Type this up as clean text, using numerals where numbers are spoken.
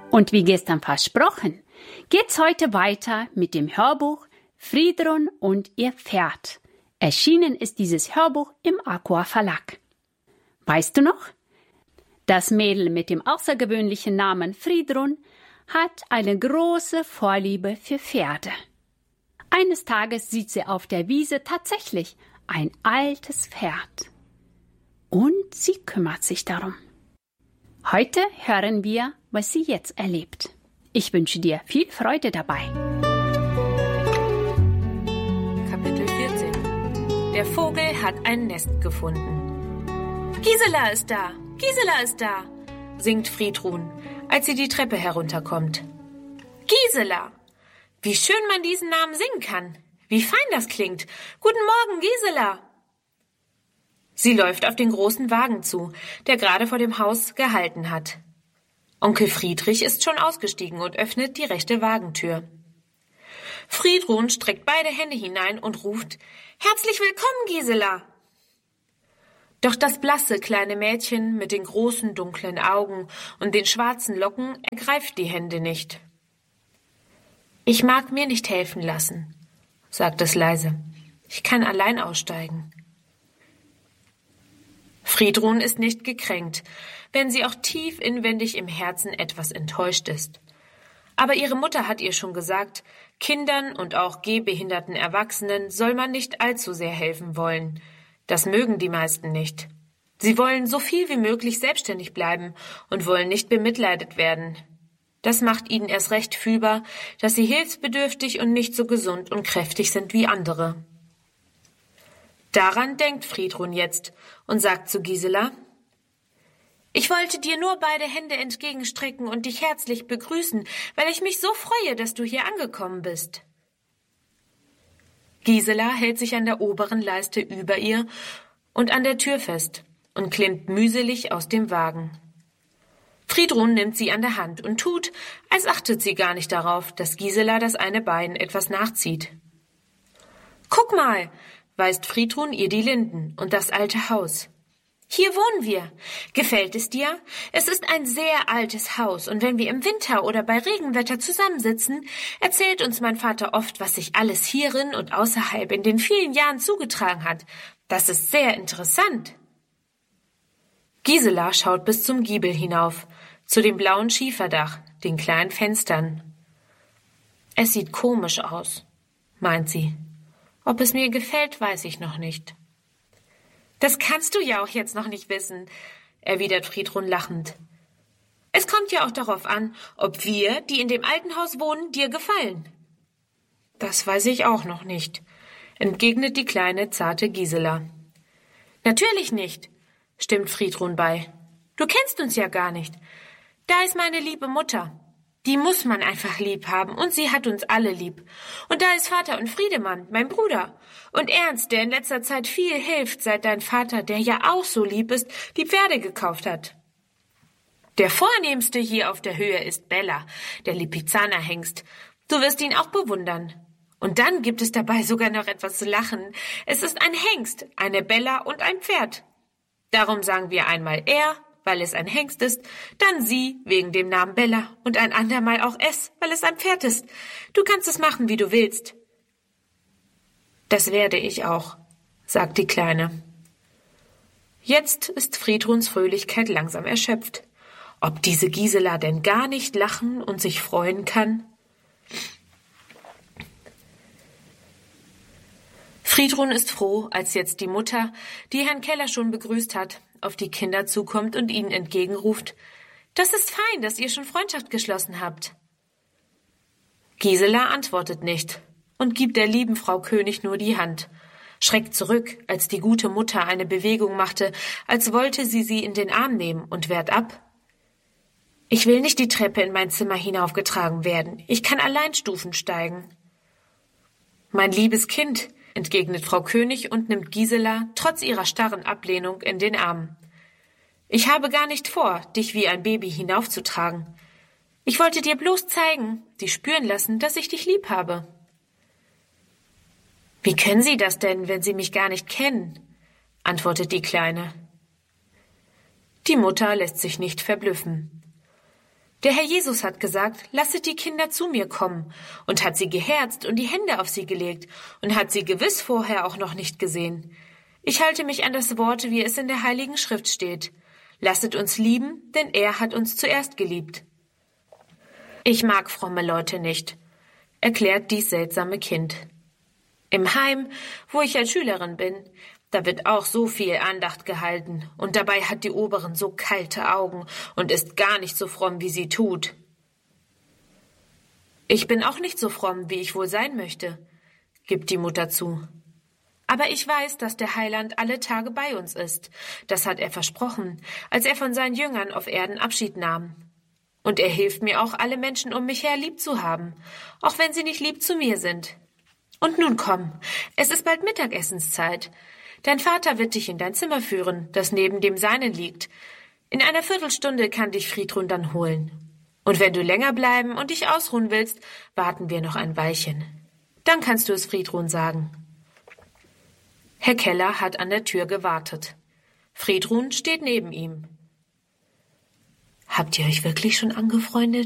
Und wie gestern versprochen, geht's heute weiter mit dem Hörbuch Friedrun und ihr Pferd. Erschienen ist dieses Hörbuch im Aqua Verlag. Weißt du noch? Das Mädel mit dem außergewöhnlichen Namen Friedrun hat eine große Vorliebe für Pferde. Eines Tages sieht sie auf der Wiese tatsächlich ein altes Pferd. Und sie kümmert sich darum. Heute hören wir, was sie jetzt erlebt. Ich wünsche dir viel Freude dabei. Kapitel 14. Der Vogel hat ein Nest gefunden. Gisela ist da! Gisela ist da! Singt Friedrun, als sie die Treppe herunterkommt. Gisela! Wie schön man diesen Namen singen kann. Wie fein das klingt. Guten Morgen, Gisela! Sie läuft auf den großen Wagen zu, der gerade vor dem Haus gehalten hat. Onkel Friedrich ist schon ausgestiegen und öffnet die rechte Wagentür. Friedrun streckt beide Hände hinein und ruft: »Herzlich willkommen, Gisela!« Doch das blasse kleine Mädchen mit den großen dunklen Augen und den schwarzen Locken ergreift die Hände nicht. »Ich mag mir nicht helfen lassen«, sagt es leise. »Ich kann allein aussteigen.« Friedrun ist nicht gekränkt, wenn sie auch tief inwendig im Herzen etwas enttäuscht ist. Aber ihre Mutter hat ihr schon gesagt, Kindern und auch gehbehinderten Erwachsenen soll man nicht allzu sehr helfen wollen. Das mögen die meisten nicht. Sie wollen so viel wie möglich selbstständig bleiben und wollen nicht bemitleidet werden. Das macht ihnen erst recht fühlbar, dass sie hilfsbedürftig und nicht so gesund und kräftig sind wie andere. Daran denkt Friedrun jetzt und sagt zu Gisela: »Ich wollte dir nur beide Hände entgegenstrecken und dich herzlich begrüßen, weil ich mich so freue, dass du hier angekommen bist.« Gisela hält sich an der oberen Leiste über ihr und an der Tür fest und klimmt mühselig aus dem Wagen. Friedrun nimmt sie an der Hand und tut, als achtet sie gar nicht darauf, dass Gisela das eine Bein etwas nachzieht. »Guck mal«, weist Friedrun ihr die Linden und das alte Haus. »Hier wohnen wir. Gefällt es dir? Es ist ein sehr altes Haus, und wenn wir im Winter oder bei Regenwetter zusammensitzen, erzählt uns mein Vater oft, was sich alles hierin und außerhalb in den vielen Jahren zugetragen hat. Das ist sehr interessant.« Gisela schaut bis zum Giebel hinauf, zu dem blauen Schieferdach, den kleinen Fenstern. »Es sieht komisch aus«, meint sie. »Ob es mir gefällt, weiß ich noch nicht.« »Das kannst du ja auch jetzt noch nicht wissen«, erwidert Friedrun lachend. »Es kommt ja auch darauf an, ob wir, die in dem alten Haus wohnen, dir gefallen.« »Das weiß ich auch noch nicht«, entgegnet die kleine, zarte Gisela. »Natürlich nicht«, stimmt Friedrun bei. »Du kennst uns ja gar nicht. Da ist meine liebe Mutter. Die muss man einfach lieb haben, und sie hat uns alle lieb. Und da ist Vater und Friedemann, mein Bruder. Und Ernst, der in letzter Zeit viel hilft, seit dein Vater, der ja auch so lieb ist, die Pferde gekauft hat. Der vornehmste hier auf der Höhe ist Bella, der Lipizzaner-Hengst. Du wirst ihn auch bewundern. Und dann gibt es dabei sogar noch etwas zu lachen. Es ist ein Hengst, eine Bella und ein Pferd. Darum sagen wir einmal er, weil es ein Hengst ist, dann sie, wegen dem Namen Bella, und ein andermal auch es, weil es ein Pferd ist. Du kannst es machen, wie du willst.« »Das werde ich auch«, sagt die Kleine. Jetzt ist Friedruns Fröhlichkeit langsam erschöpft. Ob diese Gisela denn gar nicht lachen und sich freuen kann? Friedrun ist froh, als jetzt die Mutter, die Herrn Keller schon begrüßt hat, auf die Kinder zukommt und ihnen entgegenruft: »Das ist fein, dass ihr schon Freundschaft geschlossen habt.« Gisela antwortet nicht und gibt der lieben Frau König nur die Hand, schreckt zurück, als die gute Mutter eine Bewegung machte, als wollte sie in den Arm nehmen, und wehrt ab. »Ich will nicht die Treppe in mein Zimmer hinaufgetragen werden. Ich kann allein Stufen steigen.« »Mein liebes Kind«, entgegnet Frau König und nimmt Gisela trotz ihrer starren Ablehnung in den Arm. »Ich habe gar nicht vor, dich wie ein Baby hinaufzutragen. Ich wollte dir bloß zeigen, dir spüren lassen, dass ich dich lieb habe.« »Wie können Sie das denn, wenn Sie mich gar nicht kennen?«, antwortet die Kleine. Die Mutter lässt sich nicht verblüffen. Der Herr Jesus hat gesagt, lasset die Kinder zu mir kommen, und hat sie geherzt und die Hände auf sie gelegt und hat sie gewiss vorher auch noch nicht gesehen. Ich halte mich an das Wort, wie es in der Heiligen Schrift steht. Lasset uns lieben, denn er hat uns zuerst geliebt. Ich mag fromme Leute nicht, erklärt dies seltsame Kind. Im Heim, wo ich als Schülerin bin, da wird auch so viel Andacht gehalten, und dabei hat die Oberin so kalte Augen und ist gar nicht so fromm, wie sie tut. Ich bin auch nicht so fromm, wie ich wohl sein möchte, gibt die Mutter zu. Aber ich weiß, dass der Heiland alle Tage bei uns ist. Das hat er versprochen, als er von seinen Jüngern auf Erden Abschied nahm. Und er hilft mir auch, alle Menschen um mich her lieb zu haben, auch wenn sie nicht lieb zu mir sind. Und nun komm, es ist bald Mittagessenszeit. Dein Vater wird dich in dein Zimmer führen, das neben dem seinen liegt. In einer Viertelstunde kann dich Friedrun dann holen. Und wenn du länger bleiben und dich ausruhen willst, warten wir noch ein Weilchen. Dann kannst du es Friedrun sagen. Herr Keller hat an der Tür gewartet. Friedrun steht neben ihm. »Habt ihr euch wirklich schon angefreundet?«